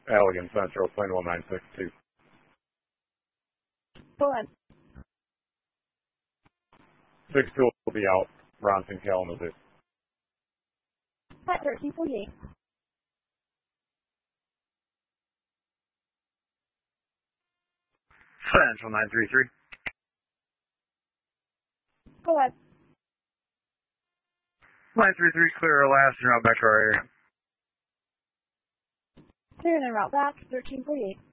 Allegan Central, plane 1962. Go ahead. 62 will be out. Bronson Kalamazoo. Flight 1348. Central 933. Go ahead. 933, clear last and route back to our area. Clear and then route back, 1348.